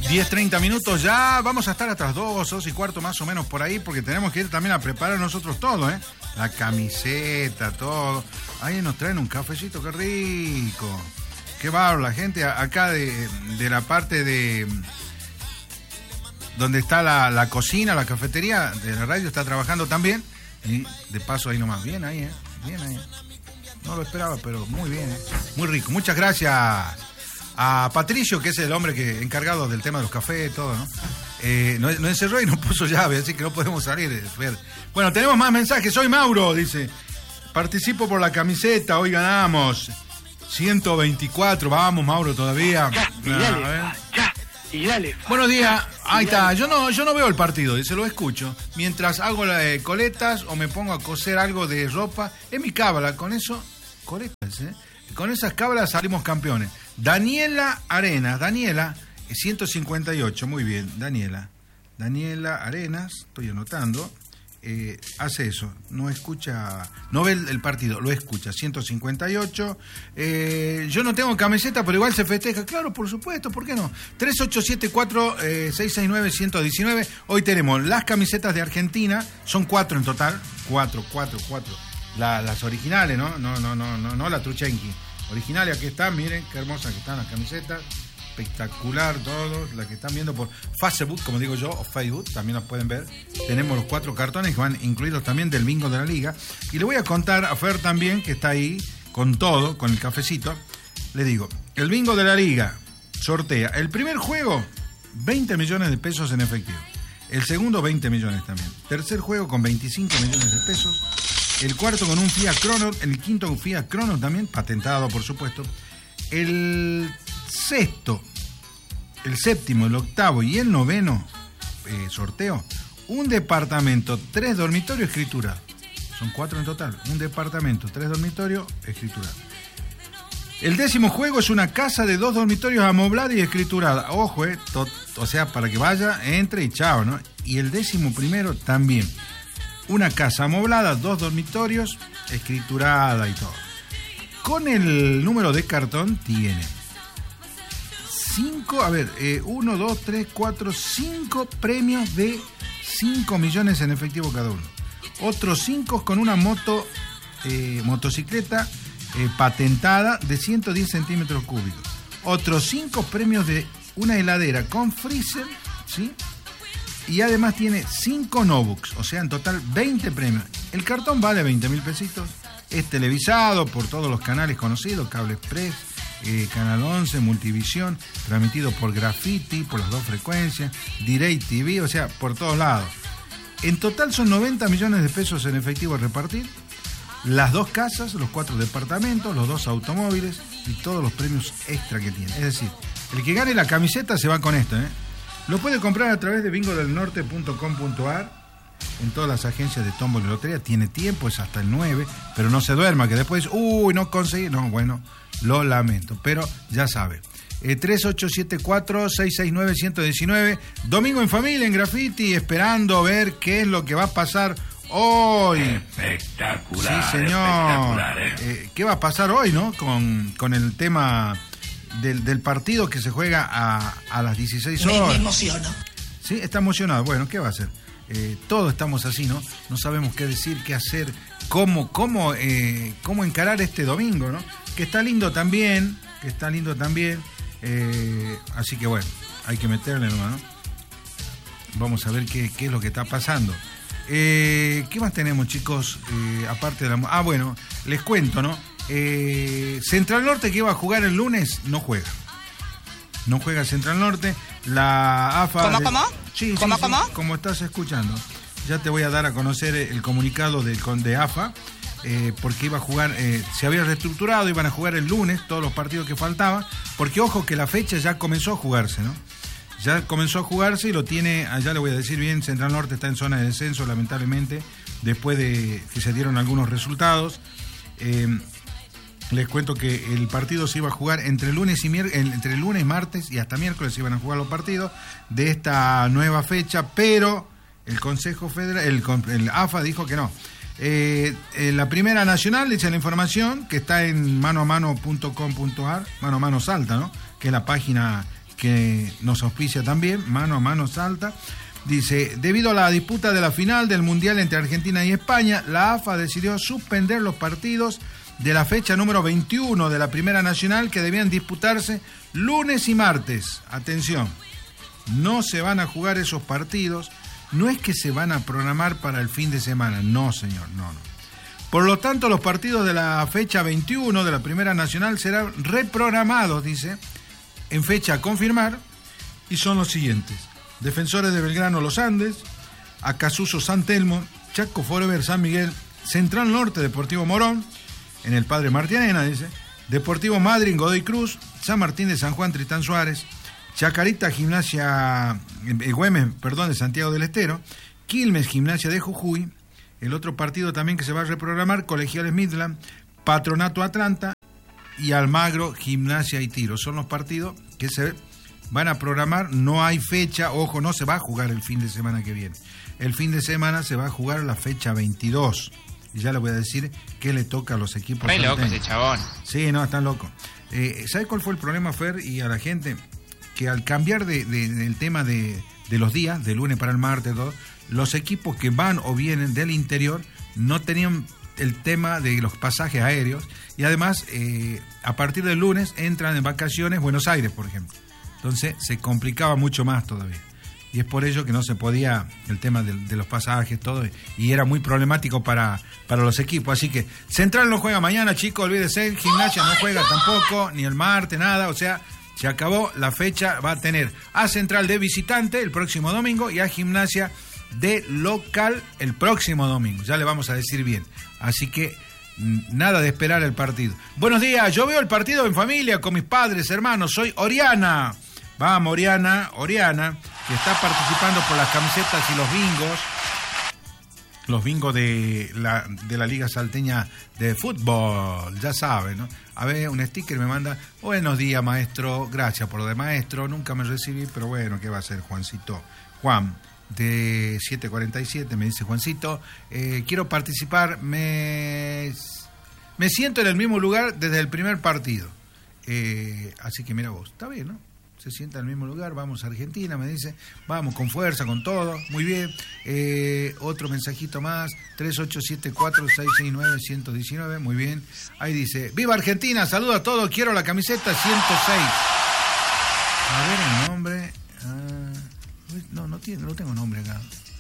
10:30 minutos ya. Vamos a estar hasta las 2:15 más o menos por ahí, porque tenemos que ir también a preparar nosotros todo, ¿eh? La camiseta, todo. Ahí nos traen un cafecito, qué rico. Qué bárbaro, la gente acá de la parte de donde está la cocina, la cafetería de la radio está trabajando también. Y de paso ahí nomás, bien ahí, bien ahí. No lo esperaba, pero muy bien, muy rico. Muchas gracias a Patricio, que es el hombre encargado del tema de los cafés, todo, ¿no? Nos encerró y nos puso llave, así que no podemos salir. Bueno, tenemos más mensajes. Soy Mauro, dice. Participo por la camiseta, hoy ganamos. 124, vamos Mauro todavía. Y dale. Buenos días, ahí está. Yo no veo el partido, dice, lo escucho. Mientras hago coletas o me pongo a coser algo de ropa, es mi cábala, con eso, coletas, con esas cábalas salimos campeones. Daniela Arenas, 158, muy bien, Daniela Arenas, estoy anotando. Hace eso, no ve el partido, lo escucha, 158. Yo no tengo camiseta, pero igual se festeja, claro, por supuesto, ¿por qué no? 3874-669-119. Hoy tenemos las camisetas de Argentina, son 4 en total, 4. Las originales, ¿no? No la Truchenki. Originales, aquí están, miren qué hermosas que están las camisetas. Espectacular todo, la que están viendo por Facebook, como digo yo, o Facebook, también las pueden ver. Tenemos los 4 cartones que van incluidos también del bingo de la liga. Y le voy a contar a Fer también, que está ahí con todo, con el cafecito. Le digo, el bingo de la liga sortea el primer juego, 20 millones de pesos en efectivo. El segundo, 20 millones también. Tercer juego con 25 millones de pesos. El cuarto con un Fiat Crono. El quinto un Fiat Crono también, patentado por supuesto. El sexto, el séptimo, el octavo y el noveno sorteo, un departamento, 3 dormitorios escriturados. Son 4 en total. Un departamento, 3 dormitorios escriturados. El 10º juego es una casa de 2 dormitorios amoblada y escriturada. Ojo, o sea, para que vaya, entre y chao, ¿no? Y el 11º también. Una casa amoblada, 2 dormitorios, escriturada y todo. Con el número de cartón tiene 5 premios de 5 millones en efectivo cada uno. Otros 5 con una motocicleta patentada de 110 centímetros cúbicos. Otros 5 premios de una heladera con freezer, ¿sí? Y además tiene 5 notebooks, o sea, en total 20 premios. El cartón vale 20.000 pesitos. Es televisado por todos los canales conocidos, Cable Express, Canal 11, Multivisión, transmitido por Graffiti, por las 2 frecuencias, DirecTV, o sea, por todos lados. En total son 90 millones de pesos en efectivo a repartir, las 2 casas, los 4 departamentos, los 2 automóviles y todos los premios extra que tiene. Es decir, el que gane la camiseta se va con esto, Lo puede comprar a través de bingodelnorte.com.ar. En todas las agencias de tómbola y lotería. Tiene tiempo, es hasta el 9, pero no se duerma, que después, no conseguí. No, bueno, lo lamento, pero ya sabe. 3874-669-119. Domingo en familia, en Graffiti, esperando ver qué es lo que va a pasar hoy. Espectacular. Sí, señor. ¿Qué va a pasar hoy, no? Con el tema del partido que se juega a las 16 horas. Me emociono. Sí, está emocionado. Bueno, ¿qué va a hacer? Todos estamos así, ¿no? No sabemos qué decir, qué hacer, cómo encarar este domingo, ¿no? Que está lindo también. Así que bueno, hay que meterle nomás, ¿no? Vamos a ver qué es lo que está pasando. ¿Qué más tenemos, chicos? Aparte de la... bueno, les cuento, ¿no? Central Norte, que iba a jugar el lunes, no juega. No juega Central Norte. La AFA... ¿Cómo? Sí, ¿Cómo? Como estás escuchando. Ya te voy a dar a conocer el comunicado de AFA, porque iba a jugar, se había reestructurado, iban a jugar el lunes todos los partidos que faltaban, porque ojo que la fecha ya comenzó a jugarse, ¿no? Ya comenzó a jugarse y lo tiene, allá le voy a decir bien, Central Norte está en zona de descenso, lamentablemente, después de que se dieron algunos resultados. Les cuento que el partido se iba a jugar entre lunes, martes y hasta miércoles se iban a jugar los partidos de esta nueva fecha, pero el Consejo Federal, el AFA dijo que no. La Primera Nacional, dice la información, que está en manoamano.com.ar, Mano a Mano Salta, ¿no? Que es la página que nos auspicia también, Mano a Mano Salta. Dice, debido a la disputa de la final del Mundial entre Argentina y España, la AFA decidió suspender los partidos de la fecha número 21 de la Primera Nacional que debían disputarse lunes y martes. Atención, no se van a jugar esos partidos, no es que se van a programar para el fin de semana, no señor, no. Por lo tanto, los partidos de la fecha 21 de la Primera Nacional serán reprogramados, dice, en fecha a confirmar, y son los siguientes: Defensores de Belgrano Los Andes, Acasuso San Telmo, Chaco Forever San Miguel, Central Norte Deportivo Morón, en el Padre Martianena, dice, Deportivo Madryn Godoy Cruz, San Martín de San Juan Tristán Suárez, Chacarita Gimnasia, Güemes, de Santiago del Estero, Quilmes Gimnasia de Jujuy, el otro partido también que se va a reprogramar, Colegiales Midland, Patronato Atlanta y Almagro Gimnasia y Tiro. Son los partidos que se van a programar, no hay fecha, ojo, no se va a jugar el fin de semana que viene. El fin de semana se va a jugar la fecha 22. Y ya le voy a decir qué le toca a los equipos. Muy loco ese chabón. Sí, no, están locos. ¿Sabe cuál fue el problema, Fer, y a la gente? Que al cambiar del tema de los días, de lunes para el martes, todo, los equipos que van o vienen del interior no tenían el tema de los pasajes aéreos y además a partir del lunes entran en vacaciones Buenos Aires, por ejemplo. Entonces se complicaba mucho más todavía. Y es por ello que no se podía el tema de los pasajes, todo, y era muy problemático para los equipos. Así que Central no juega mañana, chicos, olvídese, Gimnasia no juega tampoco, ni el martes, nada, o sea, se acabó la fecha, va a tener a Central de visitante el próximo domingo y a Gimnasia de local el próximo domingo, ya le vamos a decir bien. Así que nada de esperar el partido. Buenos días, yo veo el partido en familia con mis padres, hermanos, soy Oriana. Vamos, Oriana, que está participando por las camisetas y los bingos de la Liga Salteña de Fútbol, ya saben, ¿no? A ver, un sticker me manda, buenos días, maestro, gracias por lo de maestro, nunca me recibí, pero bueno, ¿qué va a hacer, Juancito? Juan, de 747, me dice Juancito, quiero participar, me siento en el mismo lugar desde el primer partido, así que mira vos, está bien, ¿no? Se sienta en el mismo lugar, vamos a Argentina, me dice, vamos con fuerza, con todo, muy bien. Otro mensajito más, 3874-669-119, muy bien. Ahí dice, ¡viva Argentina! Saludo a todos, quiero la camiseta 106. A ver el nombre. No tengo nombre acá.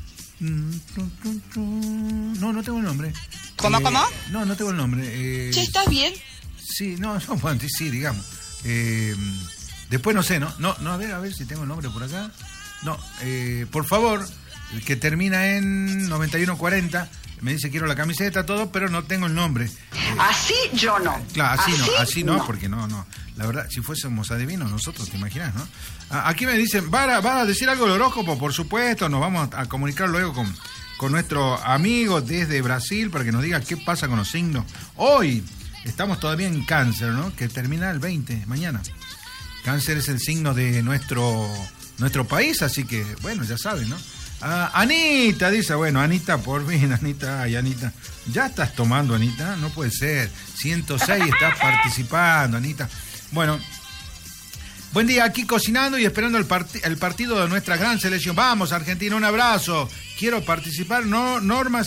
No tengo el nombre. ¿Cómo? No tengo el nombre. ¿Sí, estás bien? Sí, bueno, sí, digamos. Después no sé, ¿no? A ver si tengo el nombre por acá. No, por favor, el que termina en 9140, me dice quiero la camiseta, todo, pero no tengo el nombre. Así yo no. Claro, así no, porque no. La verdad, si fuésemos adivinos nosotros, te imaginas, ¿no? Aquí me dicen, ¿va a decir algo del horóscopo? Por supuesto, nos vamos a comunicar luego con nuestro amigo desde Brasil para que nos diga qué pasa con los signos. Hoy estamos todavía en Cáncer, ¿no? Que termina el 20, mañana. Cáncer es el signo de nuestro país, así que, bueno, ya saben, ¿no? Anita, dice, bueno, Anita, por fin, Anita, ya estás tomando, Anita, no puede ser, 106, estás participando, Anita. Bueno, buen día, aquí cocinando y esperando el partido de nuestra gran selección. Vamos, Argentina, un abrazo, quiero participar, Norma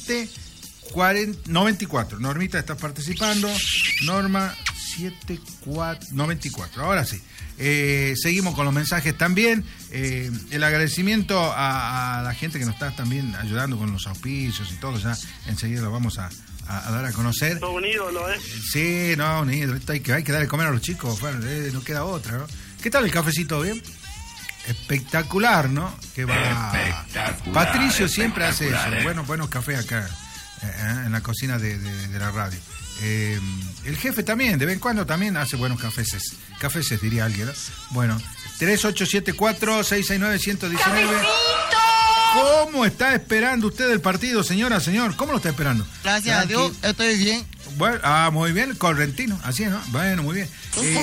794, Normita, estás participando, Norma 7494. Ahora sí, seguimos con los mensajes también. El agradecimiento a la gente que nos está también ayudando con los auspicios y todo, ya enseguida lo vamos a dar a conocer. Todo un ídolo, ¿eh? Sí, un ídolo. Hay que dar de comer a los chicos, no queda otra, ¿no? ¿Qué tal el cafecito? ¿Bien? Espectacular, ¿no? Que va. Espectacular. Patricio siempre hace eso. Buenos cafés acá en la cocina de la radio. El jefe también, de vez en cuando también hace buenos cafeses diría alguien, ¿no? Bueno, 3874-669-119. ¿Cómo está esperando usted el partido, señora, señor? ¿Cómo lo está esperando? Gracias a Dios, estoy bien. Bueno, muy bien, correntino, así es, ¿no? Bueno, muy bien.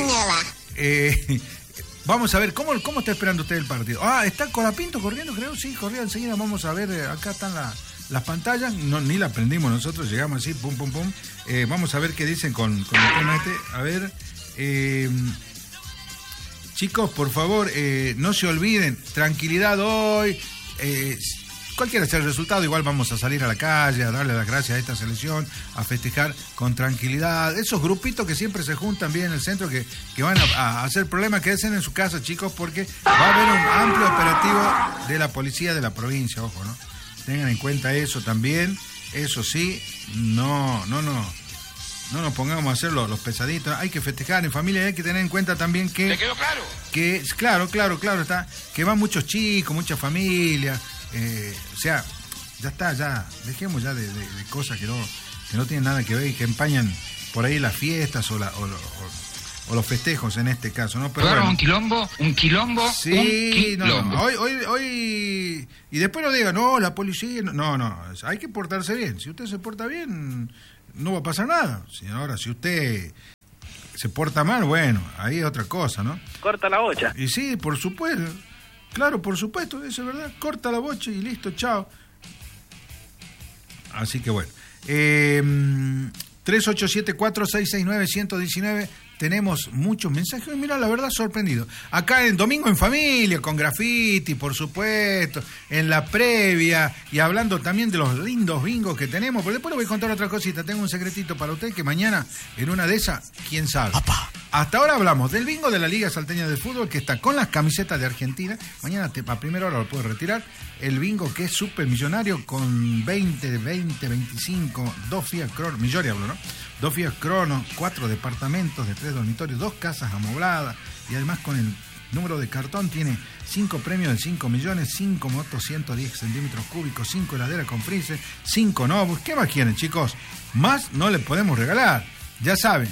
Vamos a ver, ¿cómo está esperando usted el partido? Está Colapinto corriendo, creo, sí, corrió enseguida, vamos a ver, acá están las pantallas, ni la prendimos nosotros, llegamos así, pum. Vamos a ver qué dicen con el tema este. A ver, chicos, por favor, no se olviden, tranquilidad hoy. Cualquiera sea el resultado, igual vamos a salir a la calle, a darle las gracias a esta selección, a festejar con tranquilidad. Esos grupitos que siempre se juntan bien en el centro, que van a hacer problemas, quédense en su casa, chicos, porque va a haber un amplio operativo de la policía de la provincia, ojo, ¿no? Tengan en cuenta eso también. Eso sí, no nos pongamos a hacer los pesaditos. Hay que festejar en familia y hay que tener en cuenta también que... ¿Te quedó claro? Que, claro, está, que van muchos chicos, muchas familias. O sea, ya está, ya dejemos ya de cosas que no tienen nada que ver y que empañan por ahí las fiestas o los festejos en este caso, ¿no? Pero bueno, un quilombo. Sí, no. Hoy y después no digan, no, la policía, no, hay que portarse bien. Si usted se porta bien, no va a pasar nada. Ahora, si usted se porta mal, bueno, ahí es otra cosa, ¿no? Corta la bocha. Y sí, por supuesto. Claro, por supuesto, eso es verdad. Corta la bocha y listo, chao. Así que bueno. 3874-669-119. Tenemos muchos mensajes. Mira, la verdad, sorprendido. Acá en Domingo en Familia, con graffiti, por supuesto, en la previa, y hablando también de los lindos bingos que tenemos. Pero después le voy a contar otra cosita. Tengo un secretito para usted que mañana, en una de esas, quién sabe. Papá. Hasta ahora hablamos del bingo de la Liga Salteña de Fútbol, que está con las camisetas de Argentina. Mañana a primera hora lo puedo retirar. El bingo que es súper millonario, con 20, 25, 2 Fiat Crono, millonario hablo, ¿no? 2 Fiat Crono, 4 departamentos de 3 dormitorios, 2 casas amobladas, y además con el número de cartón tiene 5 premios de 5 millones, 5 motos 110 centímetros cúbicos, 5 heladeras con freezer, 5 Novus. ¿Qué más quieren, chicos? Más no les podemos regalar. Ya saben,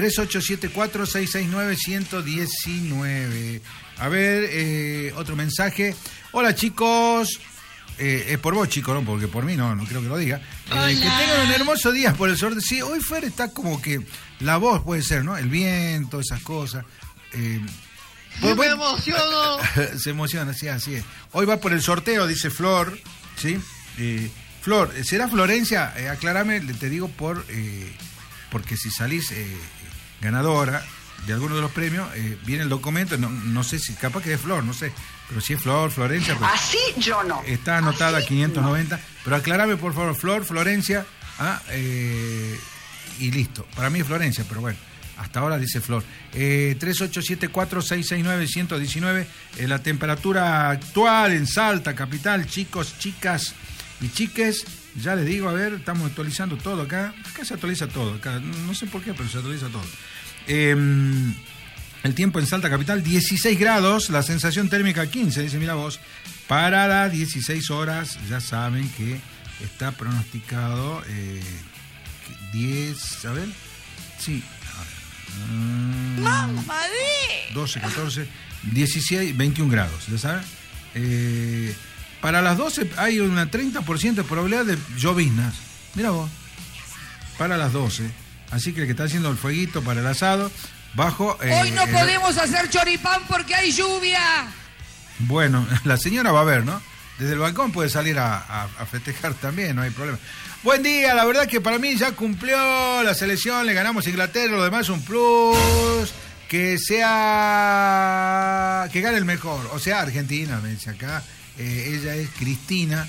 3874-669-119. A ver, otro mensaje. Hola, chicos. Es por vos, chico, no, porque por mí no creo que lo diga. Que tengan un hermoso día por el sorteo. Sí, hoy Fer está como que la voz puede ser, ¿no? El viento, esas cosas. Me emociono. Se emociona, sí, así es. Hoy va por el sorteo, dice Flor, ¿sí? Flor, ¿será Florencia? Aclárame, te digo porque si salís ganadora de alguno de los premios, viene el documento, no sé si, capaz que es Flor, no sé, pero si es Flor, Florencia... Pues, así yo no. Está anotada a 590, no. Pero aclarame por favor, Flor, Florencia, y listo. Para mí es Florencia, pero bueno, hasta ahora dice Flor. 3874-669-119, la temperatura actual en Salta, capital, chicos, chicas y chiques, ya les digo, a ver, estamos actualizando todo acá se actualiza todo, acá, no sé por qué, pero se actualiza todo. El tiempo en Salta capital, 16 grados, la sensación térmica 15, dice, mira vos, para las 16 horas, ya saben que está pronosticado 10, a ver, sí, 12, 14, 16, 21 grados, ya saben. Para las 12 hay una 30% de probabilidad de lloviznas, mira vos, para las 12, así que el que está haciendo el fueguito para el asado, bajo... Hoy no podemos hacer choripán porque hay lluvia. Bueno, la señora va a ver, ¿no? Desde el balcón puede salir a festejar también, no hay problema. Buen día, la verdad que para mí ya cumplió la selección, le ganamos a Inglaterra, lo demás es un plus, que gane el mejor, o sea, Argentina, me dice acá, ella es Cristina,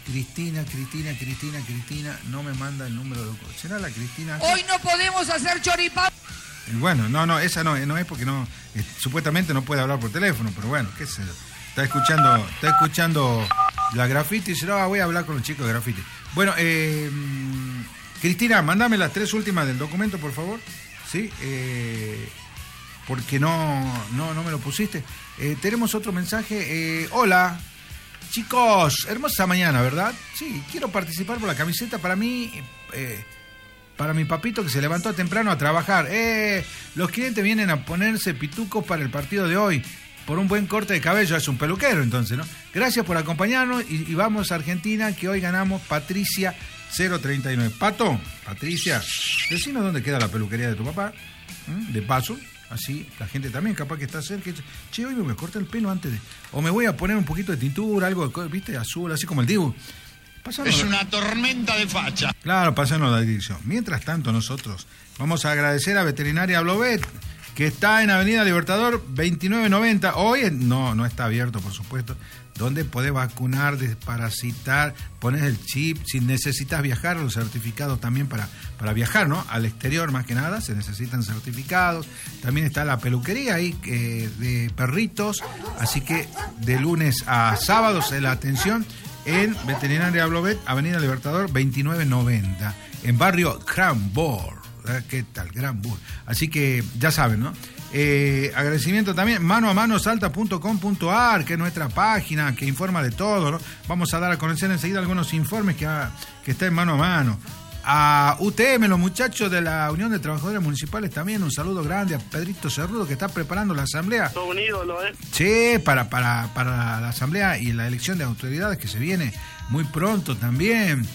no me manda el número de... ¿Será la Cristina? Hoy no podemos hacer choripán. Bueno, no, esa no es porque no, supuestamente no puede hablar por teléfono, pero bueno, qué sé yo. Está escuchando la graffiti y dice, no, voy a hablar con los chicos de graffiti. Bueno, Cristina, mándame las 3 últimas del documento, por favor. ¿Sí? Porque no me lo pusiste. Tenemos otro mensaje. Hola, chicos, hermosa mañana, ¿verdad? Sí, quiero participar por la camiseta para mí... para mi papito que se levantó temprano a trabajar. Los clientes vienen a ponerse pitucos para el partido de hoy. Por un buen corte de cabello, es un peluquero entonces, ¿no? Gracias por acompañarnos y vamos a Argentina, que hoy ganamos. Patricia 039. Pato, Patricia, decinos dónde queda la peluquería de tu papá, de paso, así la gente también capaz que está cerca. Che, hoy me voy a cortar el pelo antes de... O me voy a poner un poquito de tintura, algo, ¿viste? Azul, así como el Dibu. Es una tormenta de facha. Claro, pásanos la dirección. Mientras tanto, nosotros vamos a agradecer a Veterinaria Blovet, que está en Avenida Libertador 2990. Hoy no está abierto, por supuesto, donde podés vacunar, desparasitar, poner el chip. Si necesitas viajar, los certificados también para viajar, ¿no? Al exterior, más que nada, se necesitan certificados. También está la peluquería ahí de perritos, así que de lunes a sábados la atención en Veterinaria Blobet, Avenida Libertador 2990, en barrio Cranbourne. ¿Qué tal? Gran Bull. Así que ya saben, ¿no? Agradecimiento también, manoamanosalta.com.ar, que es nuestra página que informa de todo, ¿no? Vamos a dar a conocer enseguida algunos informes que está en Mano a Mano. A UTM, los muchachos de la Unión de Trabajadores Municipales, también un saludo grande a Pedrito Cerrudo, que está preparando la asamblea. Todo un ídolo, ¿eh? Sí, para la asamblea y la elección de autoridades que se viene muy pronto también.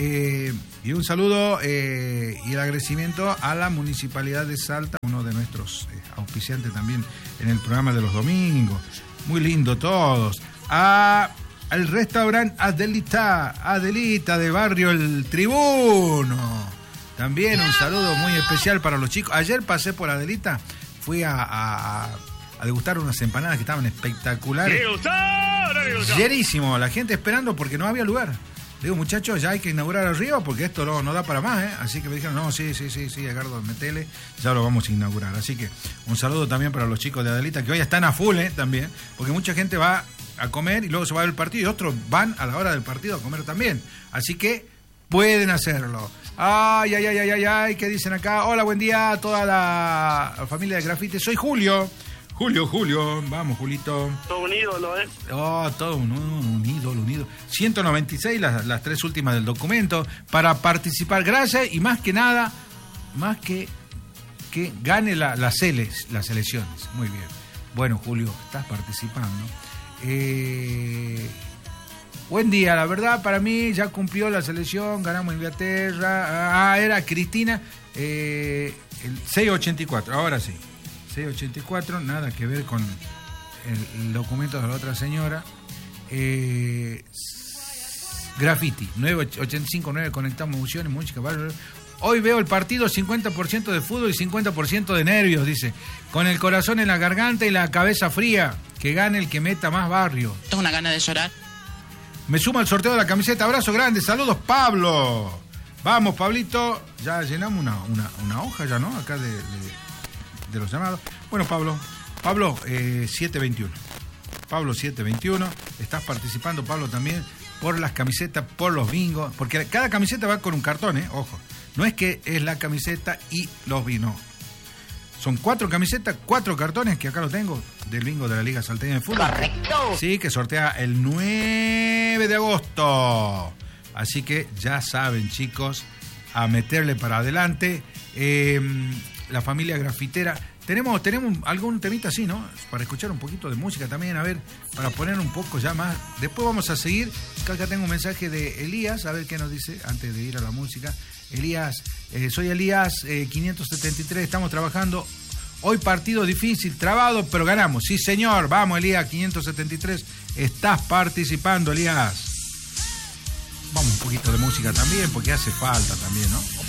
Y un saludo y el agradecimiento a la Municipalidad de Salta, uno de nuestros auspiciantes también en el programa de los domingos. Muy lindo todos. Al restaurante Adelita de barrio El Tribuno. También un saludo muy especial para los chicos. Ayer pasé por Adelita, fui a degustar unas empanadas que estaban espectaculares. Llenísimo, la gente esperando porque no había lugar. Digo, muchachos, ya hay que inaugurar arriba porque esto no da para más, ¿eh? Así que me dijeron, no, sí, Edgardo, metele, ya lo vamos a inaugurar. Así que un saludo también para los chicos de Adelita, que hoy están a full, también, porque mucha gente va a comer y luego se va a ver el partido y otros van a la hora del partido a comer también. Así que pueden hacerlo. Ay, ¿qué dicen acá? Hola, buen día a toda la familia de Grafite. Soy Julio, vamos, Julito. Todo un ídolo, ¿eh? Oh, todo un ídolo. 196, las tres últimas del documento, para participar. Gracias y más que nada, más que gane las selecciones. Muy bien. Bueno, Julio, estás participando. Buen día, la verdad, para mí ya cumplió la selección, ganamos Inglaterra. Era Cristina, el 684, ahora sí. 684, nada que ver con el documento de la otra señora. Graffiti, 9859, conectamos emociones, música. Hoy veo el partido 50% de fútbol y 50% de nervios, dice. Con el corazón en la garganta y la cabeza fría. Que gane el que meta más barrio. Tengo una gana de llorar. Me suma al sorteo de la camiseta. Abrazo grande, saludos, Pablo. Vamos, Pablito. Ya llenamos una hoja ya, ¿no? Acá de los llamados. Bueno, Pablo 721. Pablo 721. Estás participando, Pablo, también por las camisetas, por los bingos. Porque cada camiseta va con un cartón, ojo. No es que es la camiseta y los bingos. Son 4 camisetas, 4 cartones, que acá lo tengo, del bingo de la Liga Salteña de Fútbol. ¡Correcto! Sí, que sortea el 9 de agosto. Así que ya saben, chicos, a meterle para adelante. La familia grafitera. Tenemos algún temita así, ¿no? Para escuchar un poquito de música también, a ver, para poner un poco ya más. Después vamos a seguir. Acá tengo un mensaje de Elías, a ver qué nos dice antes de ir a la música. Elías, soy Elías 573, estamos trabajando. Hoy partido difícil, trabado, pero ganamos. Sí, señor, vamos, Elías 573, estás participando, Elías. Vamos un poquito de música también, porque hace falta también, ¿no?